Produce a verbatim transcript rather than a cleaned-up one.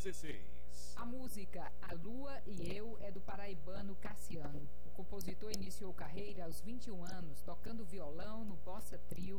dezesseis. A música A Lua e Eu é do paraibano Cassiano. O compositor iniciou carreira aos vinte e um anos, tocando violão no Bossa Trio